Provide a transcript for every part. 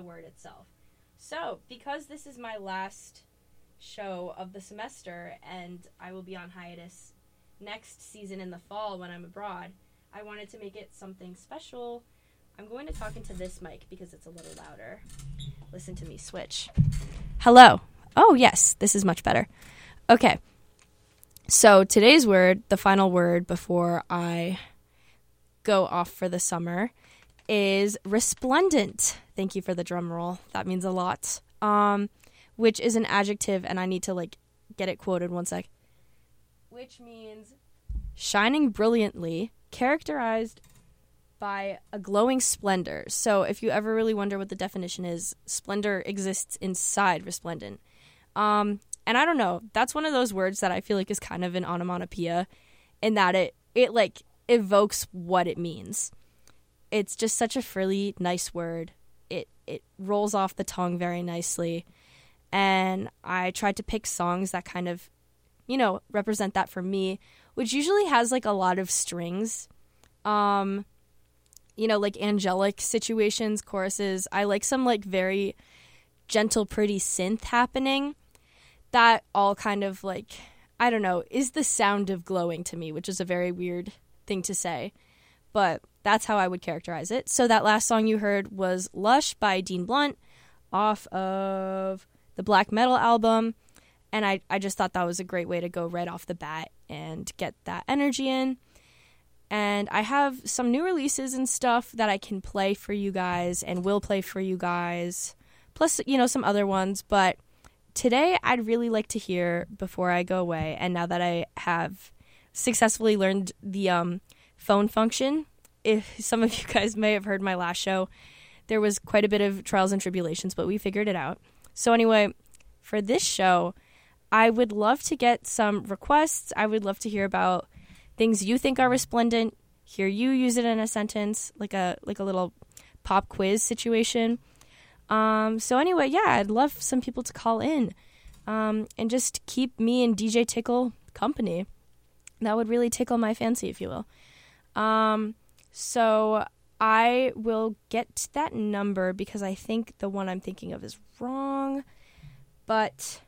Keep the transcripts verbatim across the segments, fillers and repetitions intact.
word itself. So, because this is my last show of the semester and I will be on hiatus next season in the fall when I'm abroad, I wanted to make it something special. I'm going to talk into this mic because it's a little louder. Listen to me switch. Hello. Oh, yes, this is much better. Okay. So today's word, the final word before I go off for the summer, is resplendent. Thank you for the drum roll. That means a lot. Um, which is an adjective, and I need to, like, get it quoted one sec. Which means shining brilliantly, characterized by a glowing splendor. So if you ever really wonder what the definition is, splendor exists inside resplendent. Um, and I don't know, that's one of those words that I feel like is kind of an onomatopoeia in that it, it like, evokes what it means. It's just such a frilly, nice word. It, it rolls off the tongue very nicely. And I tried to pick songs that kind of, you know, represent that for me, which usually has, like, a lot of strings. Um... You know, like angelic situations, choruses. I like some, like, very gentle, pretty synth happening. That all kind of, like, I don't know, is the sound of glowing to me, which is a very weird thing to say. But that's how I would characterize it. So that last song you heard was Lush by Dean Blunt off of the Black Metal album. And I, I just thought that was a great way to go right off the bat and get that energy in. And I have some new releases and stuff that I can play for you guys and will play for you guys. Plus, you know, some other ones. But today I'd really like to hear, before I go away, and now that I have successfully learned the um, phone function, if some of you guys may have heard my last show, there was quite a bit of trials and tribulations, but we figured it out. So anyway, for this show, I would love to get some requests. I would love to hear about things you think are resplendent, hear you use it in a sentence, like a like a little pop quiz situation. Um, so anyway, yeah, I'd love some people to call in um, and just keep me and D J Tickle company. That would really tickle my fancy, if you will. Um, so I will get that number because I think the one I'm thinking of is wrong. But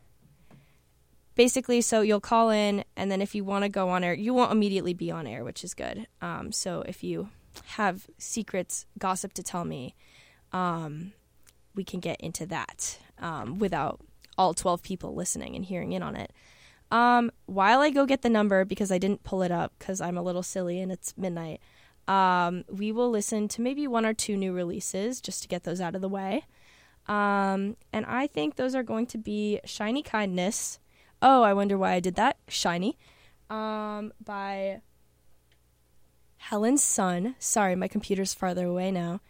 basically, so you'll call in, and then if you want to go on air, you won't immediately be on air, which is good. Um, so if you have secrets, gossip to tell me, um, we can get into that um, without all twelve people listening and hearing in on it. Um, while I go get the number, because I didn't pull it up because I'm a little silly and it's midnight, um, we will listen to maybe one or two new releases just to get those out of the way. Um, and I think those are going to be Shiny Kindness. Oh, I wonder why I did that. Shiny. Um, by Helen Sun. Sorry, my computer's farther away now.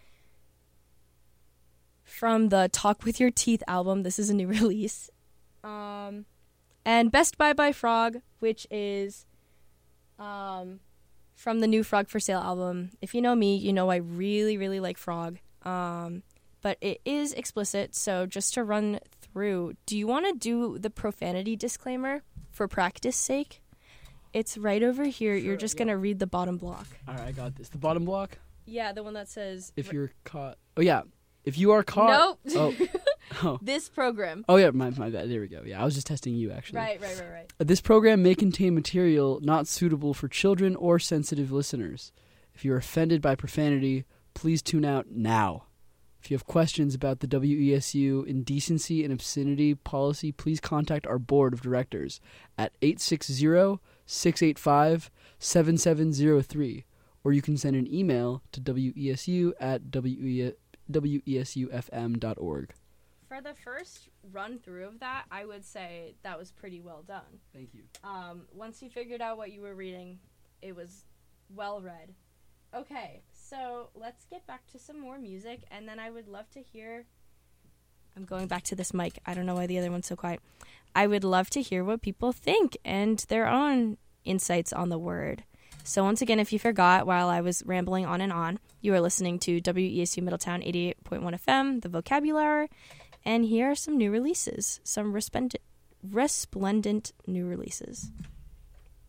From the Talk With Your Teeth album. This is a new release. Um, and Best Buy by Frog, which is um, from the new Frog for Sale album. If you know me, you know I really, really like Frog. Um, but it is explicit, so just to run through, do you want to do the profanity disclaimer for practice sake? It's right over here. Sure, You're just yeah. going to read the bottom block. All right, I got this. The bottom block? Yeah, the one that says... If you're caught... Oh, yeah. If you are caught... Nope. Oh. oh. This program. Oh, yeah, my, my bad. There we go. Yeah, I was just testing you, actually. Right, right, right, right. Uh, this program may contain material not suitable for children or sensitive listeners. If you're offended by profanity, please tune out now. If you have questions about the W E S U indecency and obscenity policy, please contact our board of directors at eight six zero, six eight five, seven seven zero three, or you can send an email to W E S U at W E S U F M dot org. For the first run through of that, I would say that was pretty well done. Thank you. Um, once you figured out what you were reading, it was well read. Okay, so let's get back to some more music, and then I would love to hear... I'm going back to this mic. I don't know why the other one's so quiet. I would love to hear what people think and their own insights on the word. So once again, if you forgot while I was rambling on and on, you are listening to W E S U Middletown eighty-eight point one F M, the Vocabulary, and here are some new releases, some resplendent, resplendent new releases.